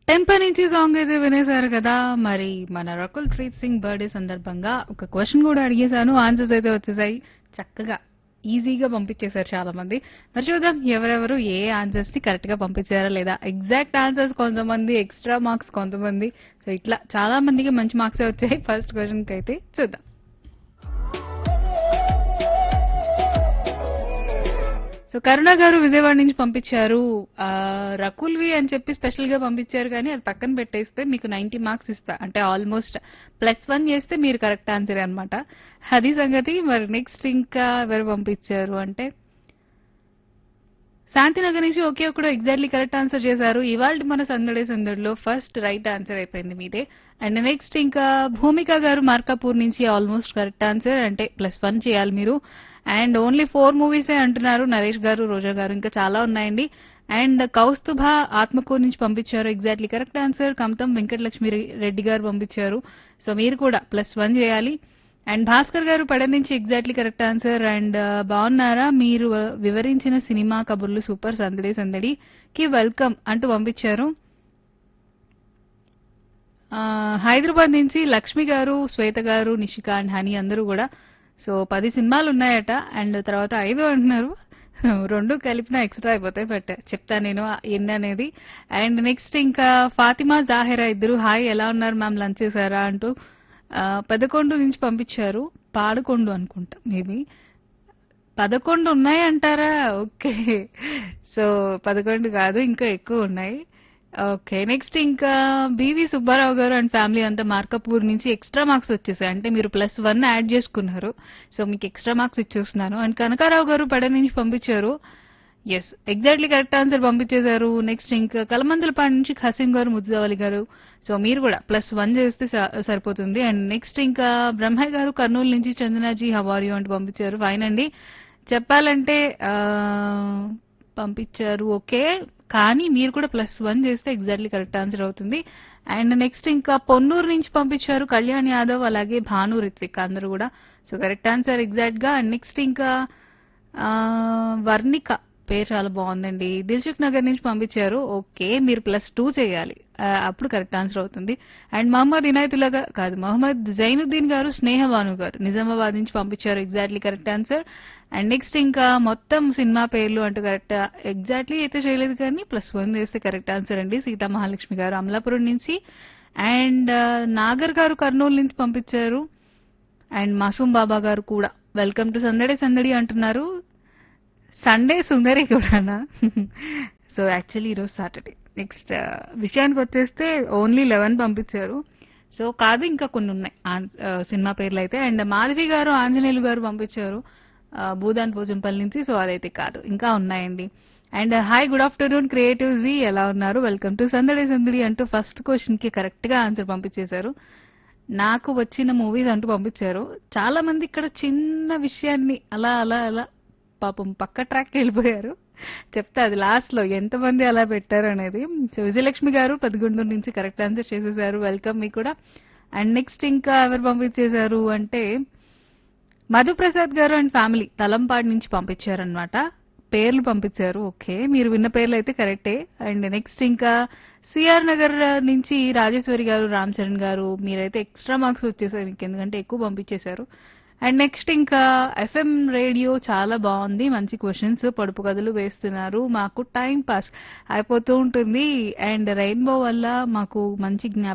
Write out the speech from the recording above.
Temper నుంచి song అయితే వినేశారు కదా. మరి మన రకుల్ ప్రీత్ సింగ్ బర్త్డే సందర్భంగా ఒక క్వశ్చన్ కూడా అడిగేశాను. ఆన్సర్స్ అయితే వచ్చేసాయి. చక్కగా ఈజీగా పంపించేశారు చాలా మంది. మరి చూద్దాం ఎవరెవరు ఏ ఆన్సర్స్ ని కరెక్ట్ గా పంపించారా లేదా. ఎగ్జాక్ట్ ఆన్సర్స్ కొంతమంది, ఎక్స్ట్రా మార్క్స్ కొంతమంది. సో ఇట్లా చాలా మందికి మంచి మార్క్స్ వచ్చాయి. ఫస్ట్ క్వశ్చన్ కి అయితే చూద్దాం. సో కరుణ గారు విజయవాడ నుంచి పంపించారు. రకుల్వి అని చెప్పి స్పెషల్ గా పంపించారు, కానీ అది పక్కన పెట్టేస్తే మీకు 90 మార్క్స్ ఇస్తా. అంటే ఆల్మోస్ట్ +1 చేస్తే మీరు కరెక్ట్ ఆన్సర్ అనమాట. అది సంగతి. మరి నెక్స్ట్ ఇంకా ఎవరు పంపించారు అంటే శాంతినగర్ నుంచి ఒకే ఒకడు ఎగ్జాక్ట్లీ కరెక్ట్ ఆన్సర్ చేశారు. ఇవాళ మన సందడిలో ఫస్ట్ రైట్ ఆన్సర్ అయిపోయింది మీదే. అండ్ నెక్స్ట్ ఇంకా భూమిక గారు మార్కాపూర్ నుంచి ఆల్మోస్ట్ కరెక్ట్ ఆన్సర్. అంటే +1 చేయాలి మీరు. అండ్ ఓన్లీ 4 మూవీసే అంటున్నారు నరేష్ గారు, రోజా గారు. ఇంకా చాలా ఉన్నాయండి. అండ్ కౌస్తుభ ఆత్మకూరు నుంచి పంపించారు exactly correct answer. Kamatham Venkatalakshmi Reddy గారు పంపించారు. సో మీరు కూడా +1 చేయాలి. అండ్ భాస్కర్ గారు పడ నుంచి ఎగ్జాక్ట్లీ కరెక్ట్ ఆన్సర్. అండ్ బాగున్నారా, మీరు వివరించిన సినిమా కబుర్లు సూపర్, సందడికి వెల్కమ్ అంటూ పంపించారు. హైదరాబాద్ నుంచి లక్ష్మి గారు, శ్వేత గారు, నిషిక అండ్ హనీ అందరూ కూడా. సో 10 సినిమాలు ఉన్నాయట. అండ్ తర్వాత 5 అంటున్నారు. 2 కలిపినా ఎక్స్ట్రా అయిపోతాయి, బట్ చెప్తా నేను ఎన్ని అనేది. అండ్ నెక్స్ట్ ఇంకా ఫాతిమా, జాహిరా ఇద్దరు హాయ్ ఎలా ఉన్నారు మ్యామ్, లంచ్ చేశారా అంటూ 11 నుంచి పంపించారు. పాడకొండు అనుకుంటా, మేబీ 11 ఉన్నాయి అంటారా. ఓకే, సో 11 కాదు, ఇంకా ఎక్కువ ఉన్నాయి. ఓకే, నెక్స్ట్ ఇంకా బివి సుబ్బారావు గారు అండ్ ఫ్యామిలీ అంతా మార్కాపూర్ నుంచి ఎక్స్ట్రా మార్క్స్ వచ్చేసాయి. అంటే మీరు +1 యాడ్ చేసుకున్నారు, సో మీకు ఎక్స్ట్రా మార్క్స్ ఇచ్చేస్తున్నాను. అండ్ కనకారావు గారు పడ నుంచి పంపించారు. ఎస్, ఎగ్జాక్ట్లీ కరెక్ట్ ఆన్సర్ పంపించేశారు. నెక్స్ట్ ఇంకా కలమందలపాడు నుంచి ఖసీం గారు, ముద్దావలి గారు. సో మీరు కూడా +1 చేస్తే సరిపోతుంది. అండ్ నెక్స్ట్ ఇంకా బ్రహ్మయ్య గారు కర్నూలు నుంచి చందనాజీ హవారియో అంటూ పంపించారు. ఫైన్ అండి. చెప్పాలంటే పంపించారు ఓకే, కానీ మీరు కూడా +1 చేస్తే ఎగ్జాక్ట్లీ కరెక్ట్ ఆన్సర్ అవుతుంది. అండ్ నెక్స్ట్ ఇంకా పొన్నూరు నుంచి పంపించారు కళ్యాణ్ యాదవ్, అలాగే భాను, రిత్విక్ అందరూ కూడా. సో కరెక్ట్ ఆన్సర్ ఎగ్జాక్ట్ గా. అండ్ నెక్స్ట్ ఇంకా వర్ణిక పేరు చాలా బాగుందండి, దిల్సుఖ్ నగర్ నుంచి పంపించారు. ఓకే, మీరు +2 చేయాలి, అప్పుడు కరెక్ట్ ఆన్సర్ అవుతుంది. అండ్ మహమ్మద్ ఇనాయతుల్లా కాదు, మహమ్మద్ జైనుద్దీన్ గారు, స్నేహ భాను గారు నిజామాబాద్ నుంచి పంపించారు exactly correct answer. And next ఇంకా మొత్తం సినిమా పేర్లు అంటూ కరెక్ట్ ఎగ్జాక్ట్లీ అయితే చేయలేదు, కానీ +1 చేస్తే కరెక్ట్ ఆన్సర్ అండి. సీతా మహాలక్ష్మి గారు అమలాపురం నుంచి. అండ్ నాగర్ గారు కర్నూలు నుంచి పంపించారు. అండ్ మాసూమ్ బాబా గారు కూడా వెల్కమ్ టు సందడి అంటున్నారు. సండే సుందరి కూడానా. సో యాక్చువల్లీ ఈరోజు సాటర్డే. నెక్స్ట్ విషయానికి వచ్చేస్తే ఓన్లీ 11 పంపించారు. సో కాదు, ఇంకా కొన్ని ఉన్నాయి సినిమా పేర్లు అయితే. అండ్ మాధవి గారు, ఆంజనేయులు గారు పంపించారు భూదాన్ పోచంపల్లి నుంచి. సో అదైతే కాదు, ఇంకా ఉన్నాయండి. And hi, good afternoon creative G, ఎలా ఉన్నారు, వెల్కమ్ టు సందడి అంటూ ఫస్ట్ క్వశ్చన్ కి కరెక్ట్ గా ఆన్సర్ పంపించేశారు. నాకు వచ్చిన మూవీస్ అంటూ పంపించారు. చాలా మంది ఇక్కడ చిన్న విషయాన్ని అలా అలా అలా పాపం పక్క ట్రాక్ వెళ్ళిపోయారు. చెప్తా అది లాస్ట్ లో ఎంతమంది అలా పెట్టారు అనేది. సో విజయలక్ష్మి గారు పదకొండు నుంచి కరెక్ట్ ఆన్సర్ చేసేసారు. వెల్కమ్ మీకు కూడా. అండ్ నెక్స్ట్ ఇంకా ఎవరు పంపించేశారు అంటే మధుప్రసాద్ గారు అండ్ ఫ్యామిలీ తలంపాడు నుంచి పంపించారనమాట. పేర్లు పంపించారు. ఓకే, మీరు విన్న పేర్లు అయితే కరెక్టే. అండ్ నెక్స్ట్ ఇంకా సిఆర్ నగర్ నుంచి రాజేశ్వరి గారు, రామ్ చరణ్ గారు, మీరైతే ఎక్స్ట్రా మార్క్స్ వచ్చేసారు ఎందుకంటే ఎక్కువ పంపించేశారు. అండ్ నెక్స్ట్ ఇంకా ఎఫ్ఎం రేడియో చాలా బాగుంది, మంచి క్వశ్చన్స్, పొడుపు కథలు వేస్తున్నారు, మాకు టైం పాస్ అయిపోతూ ఉంటుంది. అండ్ రెయిన్బో వల్ల మాకు మంచి